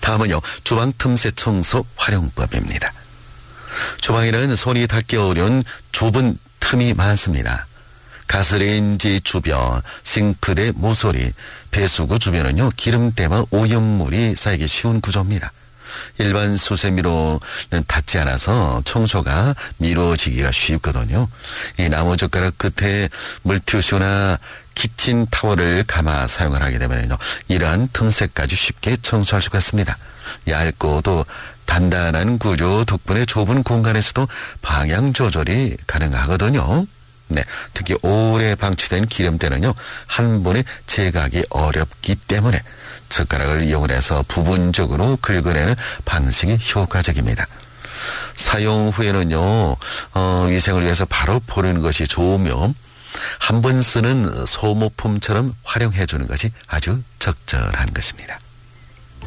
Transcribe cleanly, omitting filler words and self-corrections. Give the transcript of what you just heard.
다음은요, 주방 틈새 청소 활용법입니다. 주방에는 손이 닿기 어려운 좁은 틈이 많습니다. 가스레인지 주변, 싱크대 모서리, 배수구 주변은요, 기름때와 오염물이 쌓이기 쉬운 구조입니다. 일반 수세미로는 닿지 않아서 청소가 미뤄지기가 쉽거든요. 이 나무젓가락 끝에 물티슈나 키친 타월을 감아 사용을 하게 되면요, 이러한 틈새까지 쉽게 청소할 수가 있습니다. 얇고도 단단한 구조 덕분에 좁은 공간에서도 방향 조절이 가능하거든요. 네, 특히 오래 방치된 기름때는요, 한 번에 제거하기 어렵기 때문에 젓가락을 이용해서 부분적으로 긁어내는 방식이 효과적입니다. 사용 후에는요, 위생을 위해서 바로 버리는 것이 좋으며, 한 번 쓰는 소모품처럼 활용해 주는 것이 아주 적절한 것입니다.